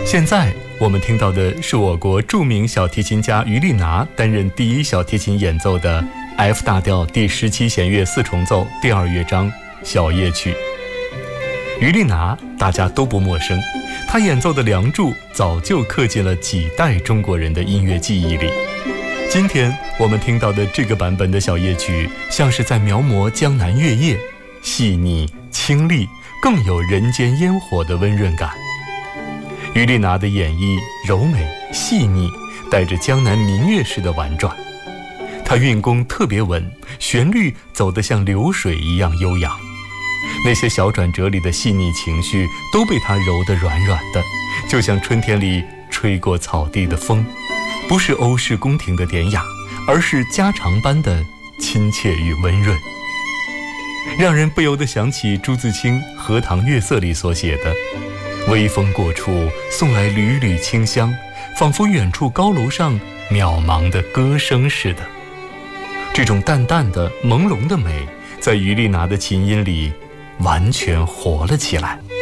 现在我们听到的是我国著名小提琴家于丽娜担任第一小提琴演奏的 F 大调第17弦乐四重奏第2乐章小夜曲。于丽娜大家都不陌生，她演奏的《梁祝》早就刻进了几代中国人的音乐记忆里。今天我们听到的这个版本的小夜曲，像是在描摹江南月夜，细腻清丽，更有人间烟火的温润感。于丽娜的演绎柔美细腻，带着江南民乐式的婉转。她韵功特别稳，旋律走得像流水一样悠扬。那些小转折里的细腻情绪都被她揉得软软的，就像春天里吹过草地的风，不是欧式宫廷的典雅，而是家常般的亲切与温润，让人不由得想起朱自清《荷塘月色》里所写的微风过处，送来缕缕清香，仿佛远处高楼上渺茫的歌声似的。这种淡淡的朦胧的美，在于丽娜的琴音里完全活了起来。